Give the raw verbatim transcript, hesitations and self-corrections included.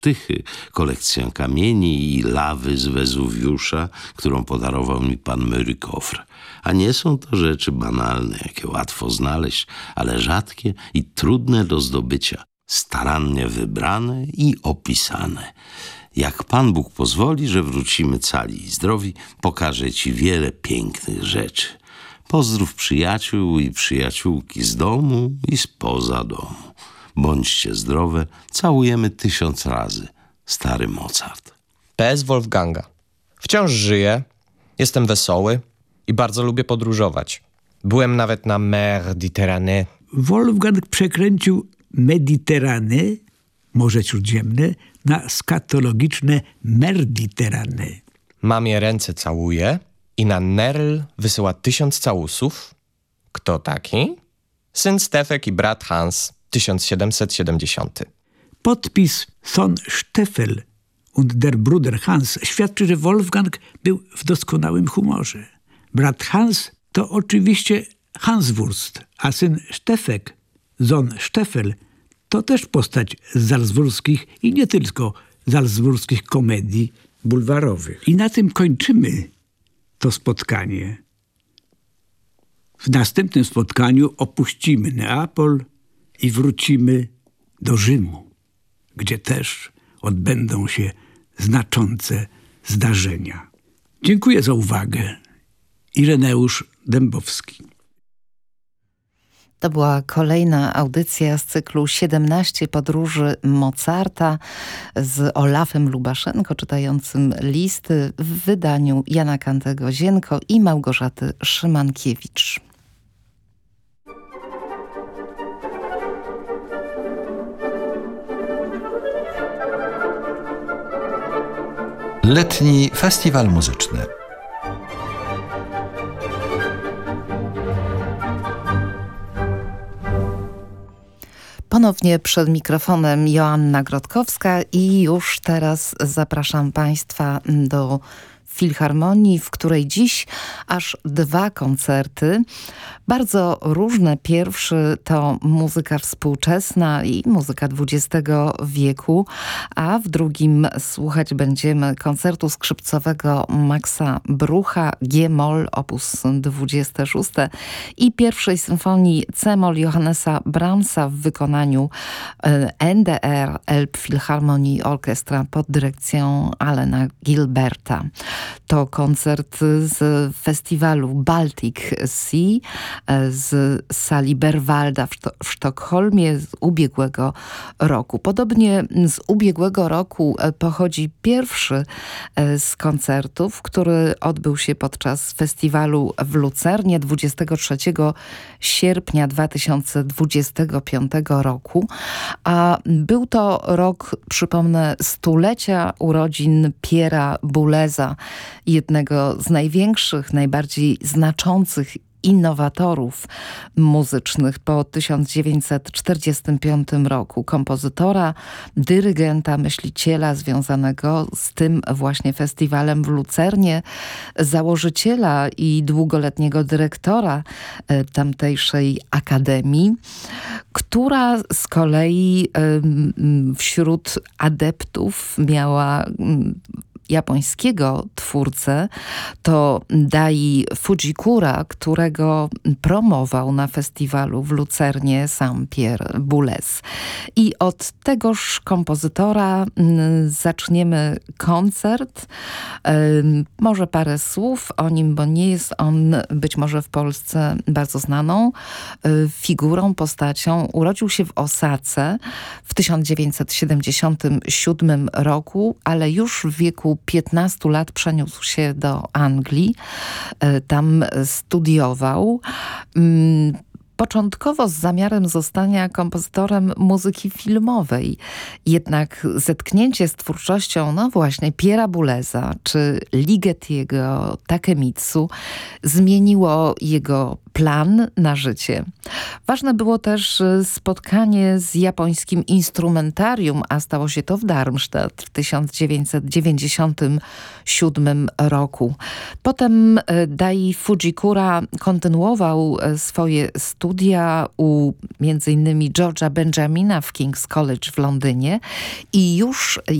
Tychy, kolekcję kamieni i lawy z Wezuwiusza, którą podarował mi pan Mary Kofr. A nie są to rzeczy banalne, jakie łatwo znaleźć, ale rzadkie i trudne do zdobycia, starannie wybrane i opisane. Jak Pan Bóg pozwoli, że wrócimy cali i zdrowi, pokażę Ci wiele pięknych rzeczy. Pozdrów przyjaciół i przyjaciółki z domu i spoza domu. Bądźcie zdrowe, całujemy tysiąc razy. Stary Mozart. P S Wolfganga. Wciąż żyję, jestem wesoły i bardzo lubię podróżować. Byłem nawet na Mediterranee. Wolfgang przekręcił Mediteranę, Morze Śródziemne, na skatologiczne Merditerranee. Mamie ręce całuje i na Nerl wysyła tysiąc całusów. Kto taki? Syn Stefek i brat Hans, tysiąc siedemset siedemdziesiąty. Podpis Son Steffel und der Bruder Hans świadczy, że Wolfgang był w doskonałym humorze. Brat Hans to oczywiście Hanswurst, a syn Stefek, Son Steffel, to też postać z salzburskich i nie tylko salzburskich komedii bulwarowych. I na tym kończymy to spotkanie. W następnym spotkaniu opuścimy Neapol i wrócimy do Rzymu, gdzie też odbędą się znaczące zdarzenia. Dziękuję za uwagę. Ireneusz Dębowski. To była kolejna audycja z cyklu siedemnaście podróży Mozarta z Olafem Lubaszenko czytającym listy w wydaniu Jana Kantego-Zienko i Małgorzaty Szymankiewicz. Letni Festiwal Muzyczny. Ponownie przed mikrofonem Joanna Grotkowska i już teraz zapraszam Państwa do Filharmonii, w której dziś aż dwa koncerty. Bardzo różne. Pierwszy to muzyka współczesna i muzyka dwudziestego wieku, a w drugim słuchać będziemy koncertu skrzypcowego Maxa Brucha G-moll op. dwadzieścia sześć i pierwszej symfonii C-moll Johannesa Brahmsa w wykonaniu N D R Elbphilharmonie Orchestra pod dyrekcją Alena Gilberta. To koncert z festiwalu Baltic Sea z sali Berwalda w, Szto- w Sztokholmie z ubiegłego roku. Podobnie z ubiegłego roku pochodzi pierwszy z koncertów, który odbył się podczas festiwalu w Lucernie dwudziestego trzeciego sierpnia dwa tysiące dwudziestego piątego roku. A był to rok, przypomnę, stulecia urodzin Pierre'a Bouleza, jednego z największych, najbardziej znaczących innowatorów muzycznych po tysiąc dziewięćset czterdziestym piątym roku. Kompozytora, dyrygenta, myśliciela związanego z tym właśnie festiwalem w Lucernie, założyciela i długoletniego dyrektora tamtejszej akademii, która z kolei wśród adeptów miała japońskiego twórcę, to Dai Fujikura, którego promował na festiwalu w Lucernie sam Pierre Boulez. I od tegoż kompozytora zaczniemy koncert. Może parę słów o nim, bo nie jest on być może w Polsce bardzo znaną figurą, postacią. Urodził się w Osace w tysiąc dziewięćset siedemdziesiątym siódmym roku, ale już w wieku piętnastu lat przeniósł się do Anglii. Tam studiował. Początkowo z zamiarem zostania kompozytorem muzyki filmowej. Jednak zetknięcie z twórczością, no właśnie, Pierre'a Bouleza czy Ligetiego Takemitsu zmieniło jego plan na życie. Ważne było też spotkanie z japońskim instrumentarium, a stało się to w Darmstadt w tysiąc dziewięćset dziewięćdziesiątym siódmym roku. Potem Dai Fujikura kontynuował swoje studia u między innymi George'a Benjamina w King's College w Londynie i już